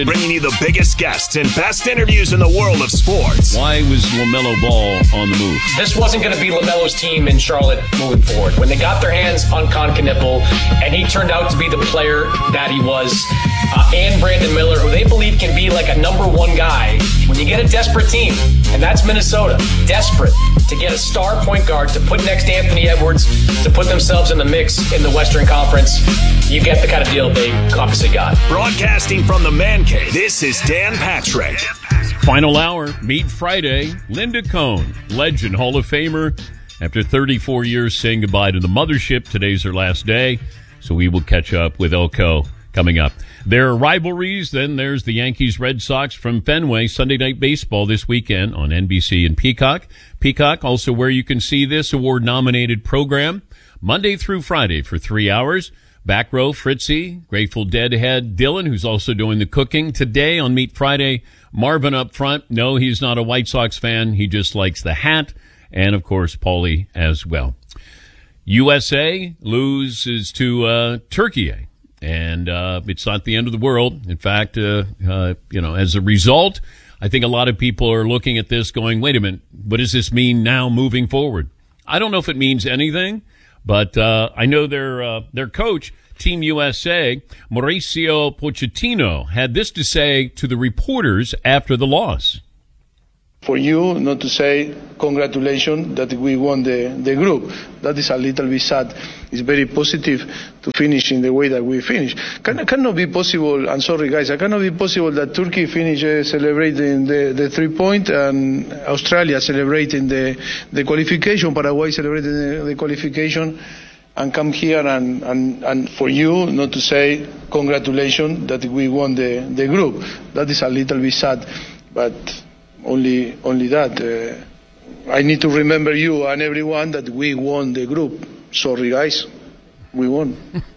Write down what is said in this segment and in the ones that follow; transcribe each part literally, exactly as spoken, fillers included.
Bringing you the biggest guests and best interviews in the world of sports. Why was LaMelo Ball on the move? This wasn't going to be LaMelo's team in Charlotte moving forward. When they got their hands on Con Knippel, and he turned out to be the player that he was, uh, and Brandon Miller, who they believe can be like a number one guy, when you get a desperate team, and that's Minnesota, desperate to get a star point guard to put next to Anthony Edwards, to put themselves in the mix in the Western Conference, you get the kind of deal they obviously got. Broadcasting from the Man Cave, this is Dan Patrick. Final hour, Meet Friday. Linda Cohn, legend, Hall of Famer. After thirty-four years saying goodbye to the mothership, today's her last day, so we will catch up with Elko coming up. There are rivalries, then there's the Yankees-Red Sox from Fenway, Sunday Night Baseball this weekend on N B C and Peacock. Peacock, also where you can see this award-nominated program, Monday through Friday for three hours. Back row, Fritzy, Grateful Dead head Dylan, who's also doing the cooking today on Meet Friday. Marvin up front. No, he's not a White Sox fan. He just likes the hat. And, of course, Paulie as well. U S A loses to uh, Turkey. And uh, it's not the end of the world. In fact, uh, uh, you know, as a result, I think a lot of people are looking at this going, wait a minute, what does this mean now moving forward? I don't know if it means anything. But uh, I know their uh, their coach, Team U S A, Mauricio Pochettino, had this to say to the reporters after the loss. For you not to say congratulations that we won the, the group, that is a little bit sad. It's very positive to finish in the way that we finish. Can, cannot be possible, I'm sorry guys, it cannot be possible that Turkey finish uh, celebrating the, the three point and Australia celebrating the, the qualification, Paraguay celebrating the, the qualification, and come here and, and, and for you not to say congratulations that we won the, the group. That is a little bit sad, but only only that. Uh, I need to remember you and everyone that we won the group. Sorry, guys. We won.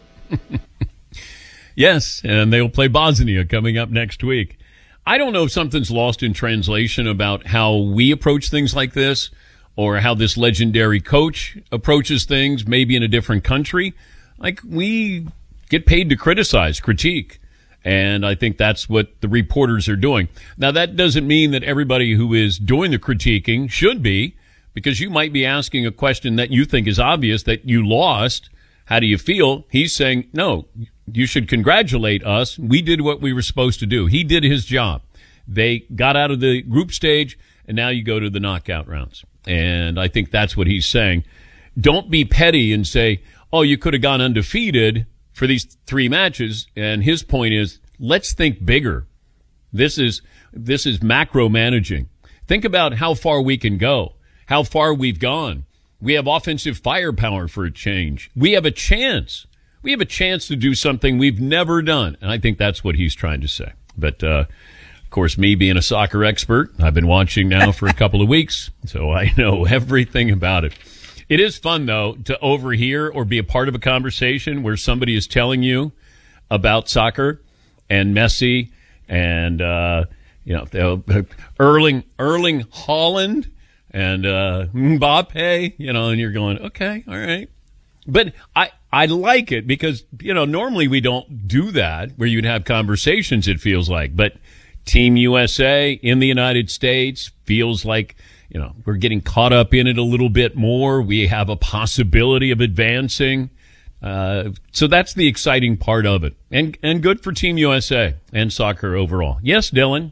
Yes, and they'll play Bosnia coming up next week. I don't know if something's lost in translation about how we approach things like this or how this legendary coach approaches things, maybe in a different country. Like, we get paid to criticize, critique. And I think that's what the reporters are doing. Now, that doesn't mean that everybody who is doing the critiquing should be, because you might be asking a question that you think is obvious, that you lost. How do you feel? He's saying, no, you should congratulate us. We did what we were supposed to do. He did his job. They got out of the group stage, and now you go to the knockout rounds. And I think that's what he's saying. Don't be petty and say, oh, you could have gone undefeated for these three matches. And his point is, let's think bigger. This is, this is macro managing. Think about how far we can go, how far we've gone. We have offensive firepower for a change. We have a chance. We have a chance to do something we've never done. And I think that's what he's trying to say. But, uh, of course, me being a soccer expert, I've been watching now for a couple of weeks, so I know everything about it. It is fun, though, to overhear or be a part of a conversation where somebody is telling you about soccer and Messi and, uh, you know, Erling, Erling Haaland and uh, Mbappe, you know, and you're going, okay, all right. But I, I like it because, you know, normally we don't do that where you'd have conversations, it feels like. But Team U S A in the United States feels like, you know, we're getting caught up in it a little bit more. We have a possibility of advancing. Uh, so that's the exciting part of it. And and good for Team U S A and soccer overall. Yes, Dylan?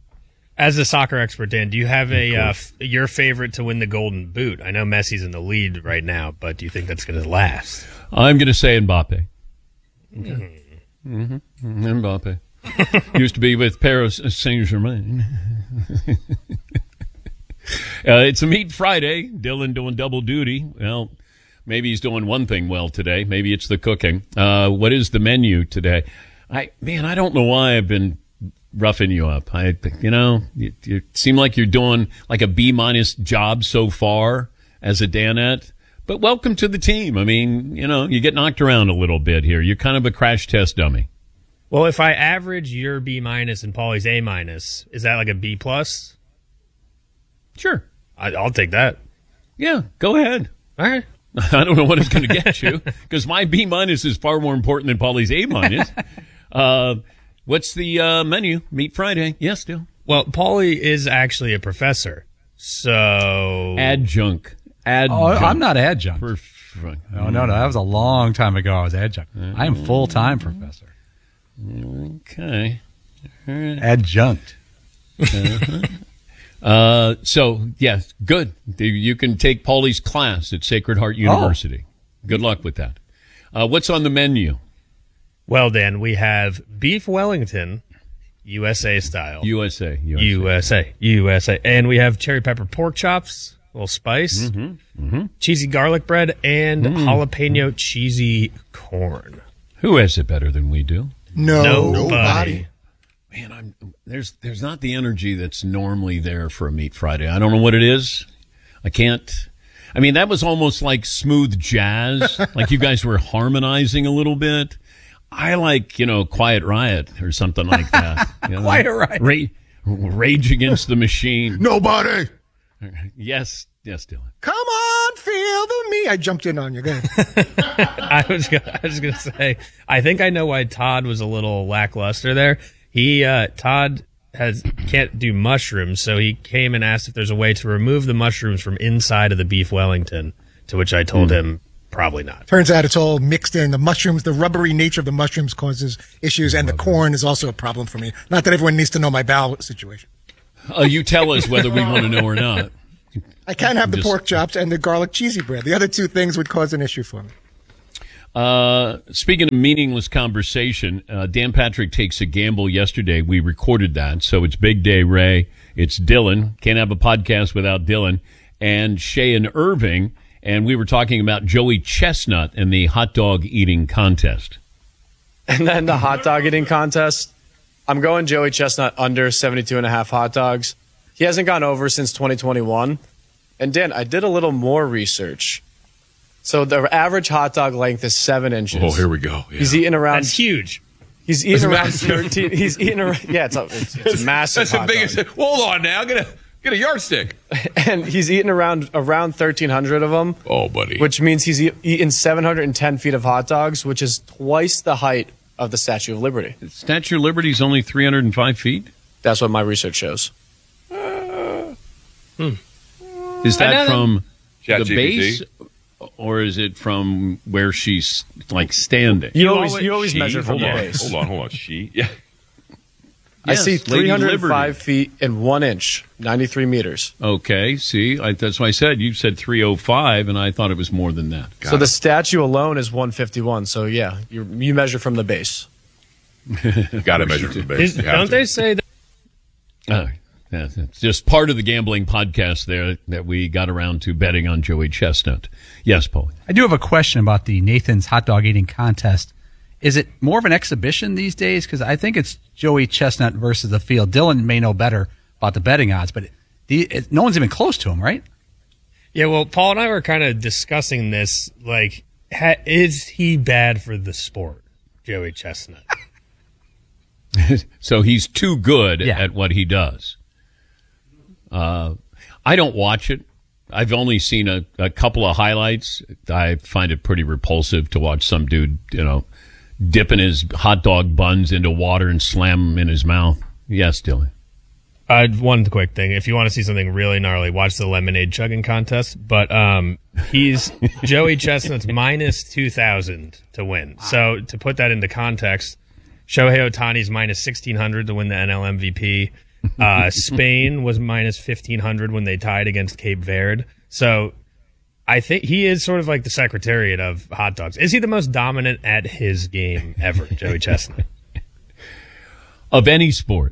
As a soccer expert, Dan, do you have a uh, f- your favorite to win the Golden Boot? I know Messi's in the lead right now, but do you think that's going to last? I'm going to say Mbappe. Okay. Mm-hmm. Mm-hmm. Mbappe. Used to be with Paris Saint-Germain. uh, it's a Meet Friday. Dylan doing double duty. Well, maybe he's doing one thing well today. Maybe it's the cooking. Uh, what is the menu today? I man, I don't know why I've been roughing you up. I, you know, you, you seem like you're doing like a B minus job so far as a Danette. But welcome to the team. I mean, you know, you get knocked around a little bit here. You're kind of a crash test dummy. Well, if I average your B minus and Paulie's A minus, is that like a B plus? Sure. I, I'll take that. Yeah, go ahead. All right. I don't know what it's going to get you because my B minus is far more important than Paulie's A minus. uh, What's the uh, menu? Meat Friday. Yes, still. Well, Paulie is actually a professor, so Adjunct. Adjunct. Oh, I'm not adjunct. For, no, no, no. That was a long time ago. I was adjunct. I am full-time professor. Okay. Adjunct. Uh-huh. Uh, so, yes, good. You can take Paulie's class at Sacred Heart University. Oh. Good luck with that. Uh, what's on the menu? Well, Dan, we have beef Wellington, U S A style. U S A. U S A. U S A. U S A. And we have cherry pepper pork chops, a little spice, mm-hmm. Mm-hmm. cheesy garlic bread, and mm. jalapeno cheesy corn. Who has it better than we do? No, Nobody. nobody. Man, I'm there's there's not the energy that's normally there for a Meat Friday. I don't know what it is. I can't. I mean, that was almost like smooth jazz, like you guys were harmonizing a little bit. I like, you know, Quiet Riot or something like that. You know, Quiet Riot. Ra- Rage Against the Machine. Nobody. Yes, yes, Dylan. Come on, feel the me. I jumped in on you. Go ahead. I was gonna, I was going to say, I think I know why Todd was a little lackluster there. He, uh, Todd has, can't do mushrooms, so he came and asked if there's a way to remove the mushrooms from inside of the beef Wellington, to which I told mm. him probably not. Turns out it's all mixed in. The mushrooms, the rubbery nature of the mushrooms causes issues, and the corn is also a problem for me. Not that everyone needs to know my bowel situation. Uh, you tell us whether we want to know or not. I can have the Just, pork chops and the garlic cheesy bread. The other two things would cause an issue for me. Uh, speaking of meaningless conversation, uh, Dan Patrick takes a gamble yesterday. We recorded that. So it's Big Day Ray. It's Dylan. Can't have a podcast without Dylan. And Shay and Irving. And we were talking about Joey Chestnut and the hot dog eating contest. And then the hot dog eating contest. I'm going Joey Chestnut under seventy-two and a half hot dogs. He hasn't gone over since twenty twenty-one. And Dan, I did a little more research. So the average hot dog length is seven inches. Oh, here we go. Yeah. He's eating around. That's huge. He's eating That's around massive. thirteen. He's eating around. Yeah, it's a, it's, it's a massive. That's the hot biggest. dog. Hold on now. Get a get a yardstick. And he's eating around around thirteen hundred of them. Oh, buddy. Which means he's e- eaten seven hundred ten feet of hot dogs, which is twice the height of the Statue of Liberty. The Statue of Liberty is only three hundred five feet? That's what my research shows. Uh, hmm. Is that from Chat the G P T? base, or is it from where she's, like, standing? You, You always always- you always She? measure from hold the on, base. Hold on, hold on. She? Yeah. I Yes, see Lady three hundred five Liberty. feet and one inch, ninety-three meters. Okay, see, I, that's why I said you said three oh five, and I thought it was more than that. Got so it. the statue alone is one fifty-one. So yeah, you you measure from the base. Got to measure from the base. Is, You have don't to. they say that? Uh, yeah, it's just part of the gambling podcast there that we got around to betting on Joey Chestnut. Yes, Paul. I do have a question about the Nathan's hot dog eating contest. Is it more of an exhibition these days? Because I think it's Joey Chestnut versus the field. Dylan may know better about the betting odds, but the, it, no one's even close to him, right? Yeah, well, Paul and I were kind of discussing this. Like, ha, is he bad for the sport, Joey Chestnut? So he's too good Yeah. at what he does. Uh, I don't watch it. I've only seen a, a couple of highlights. I find it pretty repulsive to watch some dude, you know, dipping his hot dog buns into water and slam them in his mouth. Yes, Dylan. Uh, one quick thing. If you want to see something really gnarly, watch the lemonade chugging contest. But um, he's Joey Chestnut's minus two thousand to win. So to put that into context, Shohei Ohtani's minus sixteen hundred to win the N L M V P. Uh, Spain was minus fifteen hundred when they tied against Cape Verde. So I think he is sort of like the secretariat of hot dogs. Is he the most dominant at his game ever, Joey Chestnut? Of any sport,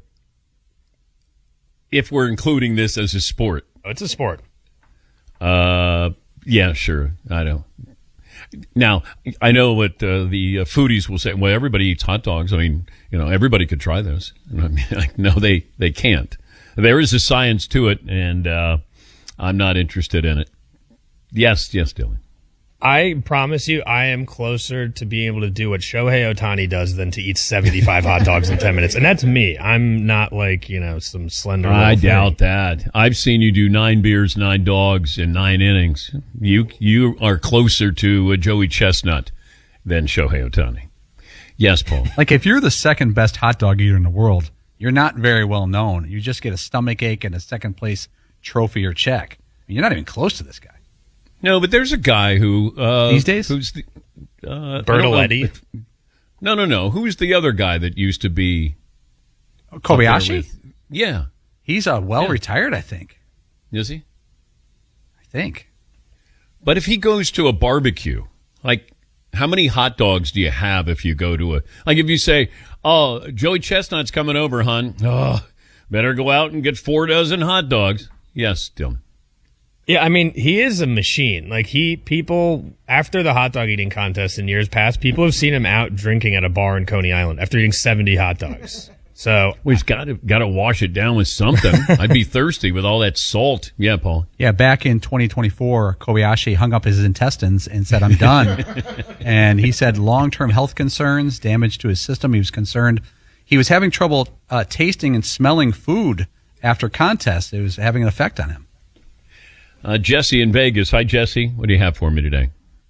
if we're including this as a sport. Oh, it's a sport. Uh, yeah, sure. I know. Now, I know what uh, the uh, foodies will say. Well, everybody eats hot dogs. I mean, you know, everybody could try those. I mean, like, no, they, they can't. There is a science to it, and uh, I'm not interested in it. Yes, yes, Dylan. I promise you, I am closer to being able to do what Shohei Ohtani does than to eat seventy-five hot dogs in ten minutes. And that's me. I'm not like, you know, some slender. I little thing. doubt that. I've seen you do nine beers, nine dogs in nine innings. You you are closer to uh, Joey Chestnut than Shohei Ohtani. Yes, Paul. Like, if you're the second best hot dog eater in the world, you're not very well known. You just get a stomach ache and a second place trophy or check. I mean, you're not even close to this guy. No, but there's a guy who uh, these days who's the uh, Bertoletti. No, no, no. Who's the other guy that used to be Kobayashi? with- Yeah, He's uh, well Yeah. retired, I think. is he? I think. But if he goes to a barbecue, like, how many hot dogs do you have if you go to a, like, if you say, oh, Joey Chestnut's coming over, hon. Oh, better go out and get four dozen hot dogs. Yes, Dylan. Yeah, I mean, he is a machine. Like, he, people, after the hot dog eating contest in years past, people have seen him out drinking at a bar in Coney Island after eating seventy hot dogs. So, Well, he's got to, got to wash it down with something. I'd be thirsty with all that salt. Yeah, Paul. Yeah, back in twenty twenty-four, Kobayashi hung up his intestines and said, I'm done. And he said long-term health concerns, damage to his system. He was concerned. He was having trouble uh, tasting and smelling food after contests. It was having an effect on him. Uh, Jesse in Vegas. Hi, Jesse. What do you have for me today?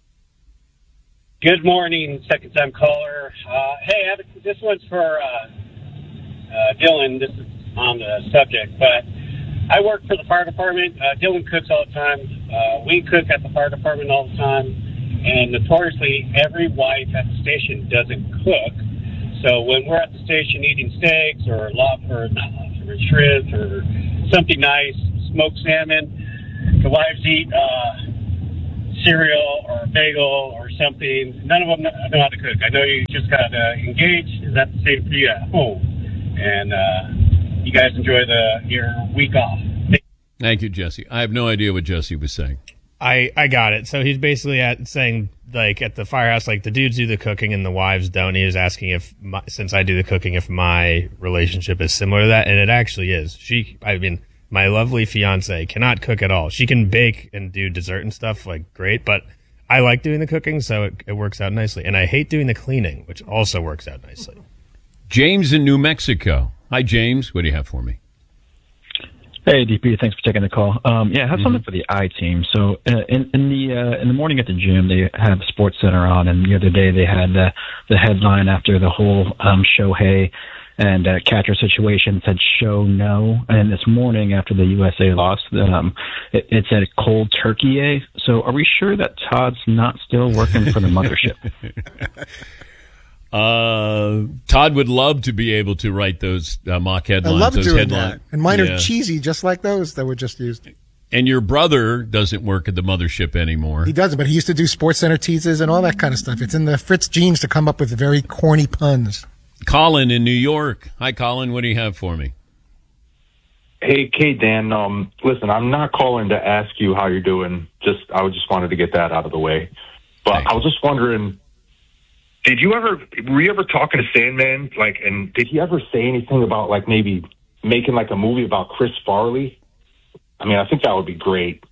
Good morning, second time caller. Uh, hey, I have, this one's for uh, uh, Dylan. This is on the subject, but I work for the fire department. Uh, Dylan cooks all the time. Uh, we cook at the fire department all the time, and notoriously, every wife at the station doesn't cook. So when we're at the station eating steaks or lobster, not lobster, ribs or something nice, smoked salmon, the wives eat uh, cereal or a bagel or something. None of them know how to cook. I know you just got uh, engaged. Is that the same for you at home? And uh, you guys enjoy the your week off. Thank you, Jesse. I have no idea what Jesse was saying. I, I got it. So he's basically at saying, like, at the firehouse, like, the dudes do the cooking and the wives don't. He was asking if, my, since I do the cooking, if my relationship is similar to that. And it actually is. She, I mean, my lovely fiance cannot cook at all. She can bake and do dessert and stuff, like, great. But I like doing the cooking, so it, it works out nicely. And I hate doing the cleaning, which also works out nicely. James in New Mexico. Hi, James. What do you have for me? Hey, D P, thanks for taking the call. Um, yeah, I have something for the I team. So uh, in, in the uh, in the morning at the gym, they have Sports Center on, and the other day they had uh, the headline after the whole um, Shohei and uh, catcher situation said "show no," and this morning after the U S A lost, um, it, it said "cold turkey." -a. So are we sure that Todd's not still working for the mothership? Uh, Todd would love to be able to write those uh, mock I headlines. love those doing headline- that. And mine Yeah. are cheesy, just like those that were just used. And your brother doesn't work at the mothership anymore. He doesn't, but he used to do Sports Center teases and all that kind of stuff. It's in the Fritz genes to come up with very corny puns. Colin in New York. Hi, Colin. What do you have for me? Hey, Kate, Dan. Um, listen, I'm not calling to ask you how you're doing. Just, I just wanted to get that out of the way. But Thanks. I was just wondering, did you ever, were you ever talking to Sandman? Like, and did he ever say anything about, like, maybe making, like, a movie about Chris Farley? I mean, I think that would be great.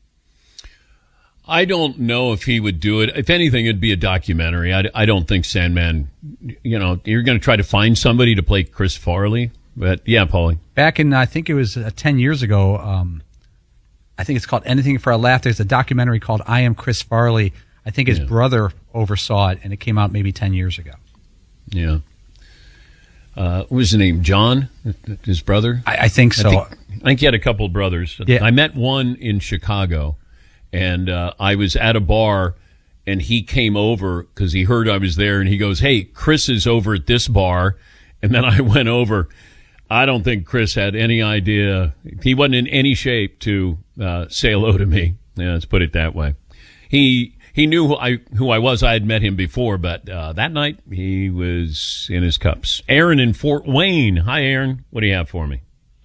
I don't know if he would do it. If anything, it'd be a documentary. I, I don't think Sandman, you know, you're going to try to find somebody to play Chris Farley. But, yeah, Paulie. Back in, I think it was uh, ten years ago, um, I think it's called Anything for a Laugh. There's a documentary called I Am Chris Farley. I think his Yeah. brother oversaw it, and it came out maybe ten years ago. Yeah. Uh, what was his name? John? His brother? I, I think so. I think, I think he had a couple of brothers. Yeah. I met one in Chicago, and uh, I was at a bar, and he came over because he heard I was there, and he goes, "Hey, Chris is over at this bar." And then I went over. I don't think Chris had any idea. He wasn't in any shape to uh, say hello to me. Yeah, let's put it that way. He he knew who I who I was. I had met him before, but uh, that night he was in his cups. Aaron in Fort Wayne. Hi, Aaron. What do you have for me?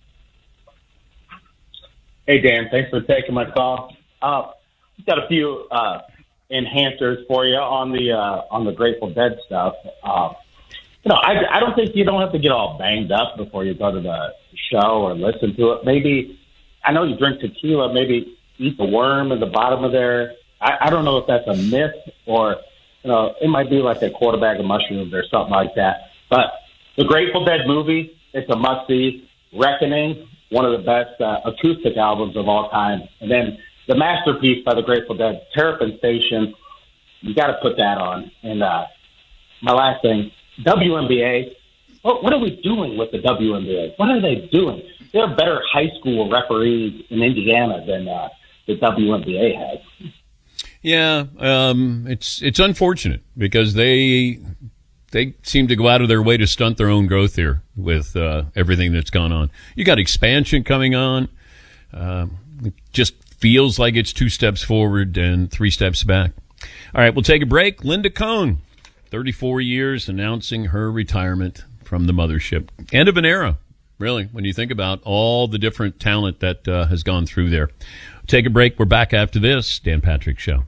Hey, Dan. Thanks for taking my call. Uh, got a few uh, enhancers for you on the uh, on the Grateful Dead stuff. Uh, you know, I, I don't think you don't have to get all banged up before you go to the show or listen to it. Maybe, I know you drink tequila, maybe eat the worm in the bottom of there. I, I don't know if that's a myth or, you know, it might be like a quarter bag of mushrooms or something like that. But the Grateful Dead movie, it's a must-see. Reckoning, one of the best uh, acoustic albums of all time. And then the masterpiece by the Grateful Dead, Terrapin Station, you got to put that on. And uh, my last thing, W N B A. What, what are we doing with the W N B A? What are they doing? There are better high school referees in Indiana than uh, the W N B A has. Yeah, um, it's it's unfortunate because they they seem to go out of their way to stunt their own growth here with uh, everything that's gone on. You got expansion coming on. Uh, it just feels like it's two steps forward and three steps back. All right, we'll take a break. Linda Cohn, thirty-four years, announcing her retirement from the mothership. End of an era, really, when you think about all the different talent that uh, has gone through there. Take a break. We're back after this. Dan Patrick Show.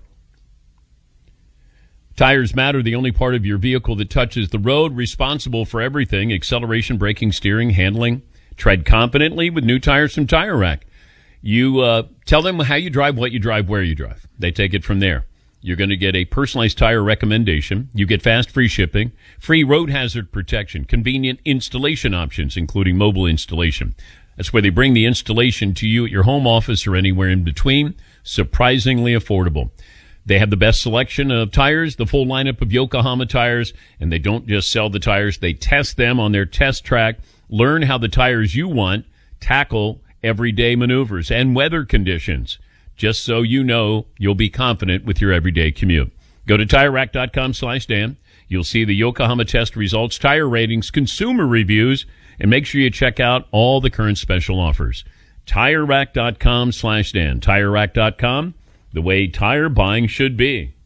Tires Matter, the only part of your vehicle that touches the road, responsible for everything: acceleration, braking, steering, handling. Tread confidently with new tires from Tire Rack. You uh, tell them how you drive, what you drive, where you drive. They take it from there. You're going to get a personalized tire recommendation. You get fast, free shipping, free road hazard protection, convenient installation options, including mobile installation. That's where they bring the installation to you at your home office or anywhere in between. Surprisingly affordable. They have the best selection of tires, the full lineup of Yokohama tires, and they don't just sell the tires. They test them on their test track, learn how the tires you want tackle everyday maneuvers and weather conditions, just so you know you'll be confident with your everyday commute. Go to TireRack.com slash Dan. You'll see the Yokohama test results, tire ratings, consumer reviews, and make sure you check out all the current special offers. TireRack.com slash Dan. TireRack dot com, the way tire buying should be.